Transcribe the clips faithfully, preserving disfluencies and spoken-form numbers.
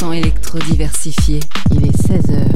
cent électro-diversifié. Il est seize heures.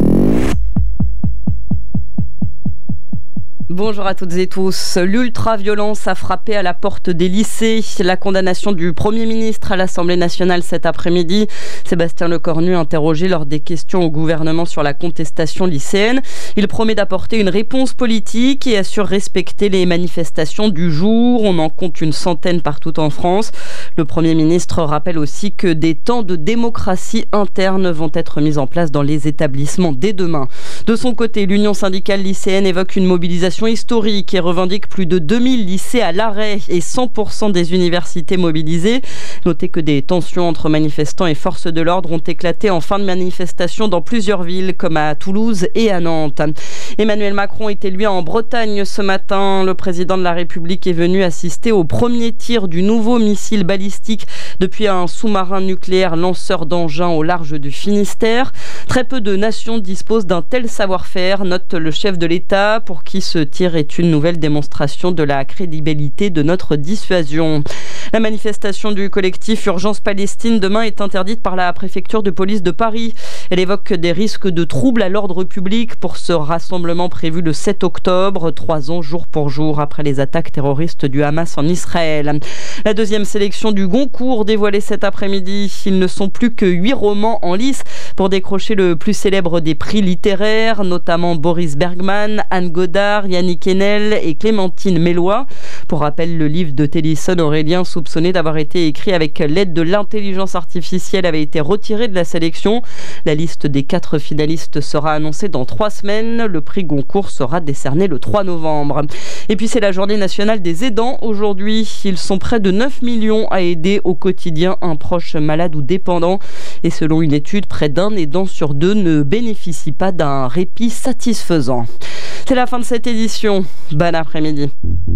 Bonjour à toutes et tous. L'ultra-violence a frappé à la porte des lycées. La condamnation du Premier ministre à l'Assemblée nationale cet après-midi. Sébastien Lecornu interrogé lors des questions au gouvernement sur la contestation lycéenne. Il promet d'apporter une réponse politique et assure respecter les manifestations du jour. On en compte une centaine partout en France. Le Premier ministre rappelle aussi que des temps de démocratie interne vont être mis en place dans les établissements dès demain. De son côté, l'Union syndicale lycéenne évoque une mobilisation historique et revendique plus de deux mille lycées à l'arrêt et cent pour cent des universités mobilisées. Notez que des tensions entre manifestants et forces de l'ordre ont éclaté en fin de manifestation dans plusieurs villes comme à Toulouse et à Nantes. Emmanuel Macron était lui en Bretagne ce matin. Le président de la République est venu assister au premier tir du nouveau missile balistique depuis un sous-marin nucléaire lanceur d'engins au large du Finistère. Très peu de nations disposent d'un tel savoir-faire, note le chef de l'État, pour qui ce tir est une nouvelle démonstration de la crédibilité de notre dissuasion. La manifestation du collectif Urgence Palestine demain est interdite par la préfecture de police de Paris. Elle évoque des risques de troubles à l'ordre public pour ce rassemblement prévu le sept octobre, trois ans jour pour jour après les attaques terroristes du Hamas en Israël. La deuxième sélection du Goncourt dévoilée cet après-midi. Ils ne sont plus que huit romans en lice pour décrocher le plus célèbre des prix littéraires, notamment Boris Bergman, Anne Godard, Yannick Enel et Clémentine Mélois. Pour rappel, le livre de Tennyson Aurélien, soupçonné d'avoir été écrit avec l'aide de l'intelligence artificielle, avait été retiré de la sélection. La liste des quatre finalistes sera annoncée dans trois semaines. Le prix Goncourt sera décerné le trois novembre. Et puis c'est la journée nationale des aidants aujourd'hui. Ils sont près de neuf millions à aider au quotidien un proche malade ou dépendant. Et selon une étude, près d'un aidant sur deux ne bénéficie pas d'un répit satisfaisant. C'est la fin de cette édition. Bon après-midi.